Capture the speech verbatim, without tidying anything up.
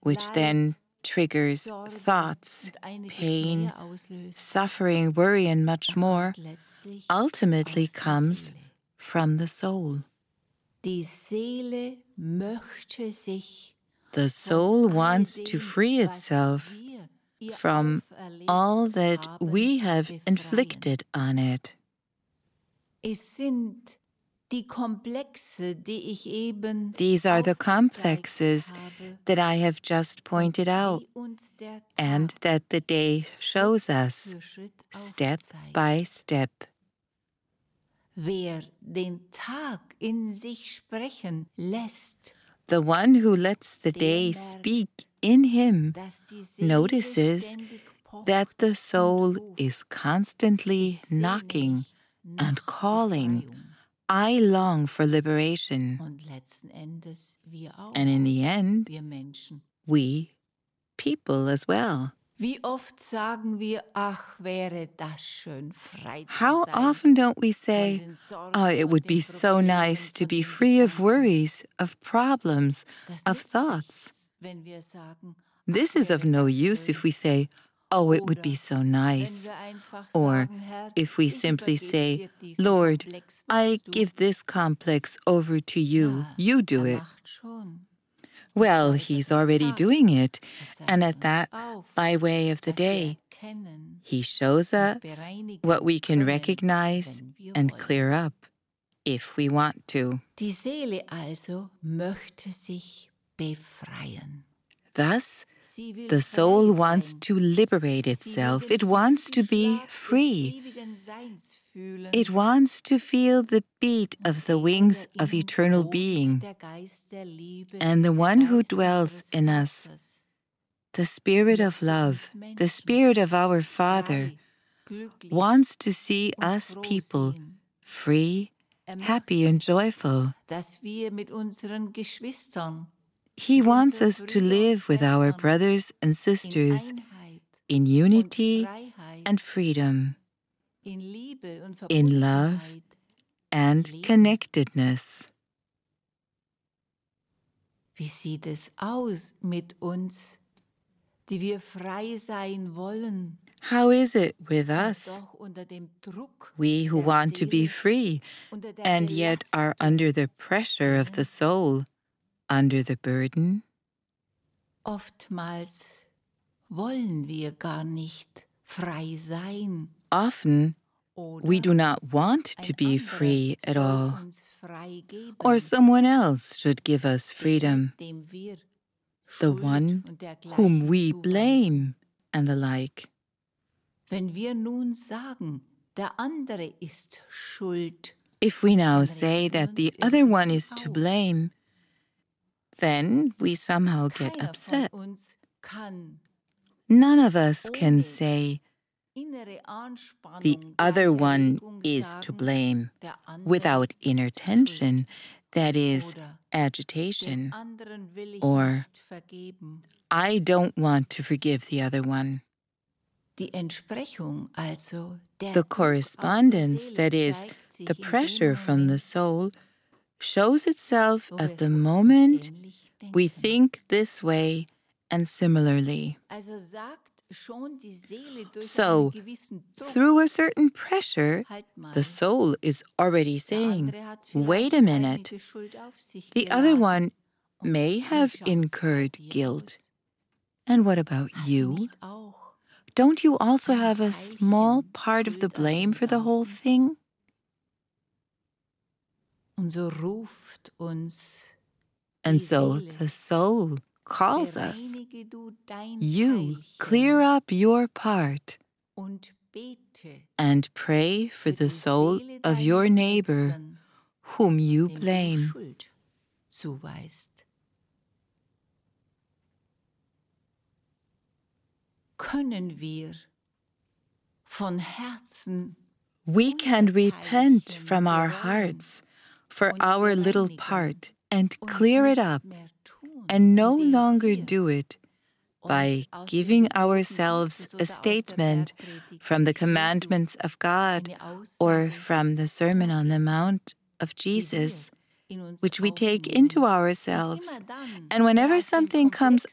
which then triggers thoughts, pain, suffering, worry, and much more, ultimately comes from the soul. Die Seele möchte sich The soul wants to free itself from all that we have inflicted on it. Es sind die Komplexe, die ich eben These are the complexes that I have just pointed out, and that the day shows us, step by step. Wer den Tag in sich sprechen lässt, the one who lets the day speak in him notices that the soul is constantly knocking and calling, I long for liberation. And in the end, we, people as well. Wie oft sagen wir, ach, wäre das schön, frei zu How sein. often don't we say, oh, it would be so nice to be free of worries, of problems, of thoughts. This is of no use if we say, oh, it would be so nice. Or if we simply say, Lord, I give this complex over to you, you do it. Well, he's already doing it, and at that, by way of the day, he shows us what we can recognize and clear up, if we want to. Die Seele also möchte sich befreien. Thus, the soul wants to liberate itself. It wants to be free. It wants to feel the beat of the wings of eternal being. And the one who dwells in us, the Spirit of love, the Spirit of our Father, wants to see us people free, happy, and joyful. He wants us to live with our brothers and sisters in unity and freedom, in love and connectedness. Wie sieht es aus mit uns, die wir frei sein wollen? How is it with us, we who want to be free and yet are under the pressure of the soul, under the burden? Oftmals wollen wir gar nicht frei sein. Often, we do not want to be free at all, or someone else should give us freedom, the one whom we blame, and the like. Wenn wir nun sagen, der andere ist schuld, if we now say that the other one is to blame, then we somehow get upset. None of us can say, the other one is to blame, without inner tension, that is, agitation, or I don't want to forgive the other one. The correspondence, that is, the pressure from the soul, shows itself at the moment we think this way and similarly. So, through a certain pressure, the soul is already saying, wait a minute, the other one may have incurred guilt. And what about you? Don't you also have a small part of the blame for the whole thing? And so the soul calls us. You clear up your part and pray for the soul of your neighbor whom you blame. Können wir von Herzen we can repent from our hearts for our little part and clear it up, and no longer do it by giving ourselves a statement from the commandments of God or from the Sermon on the Mount of Jesus, which we take into ourselves. And whenever something comes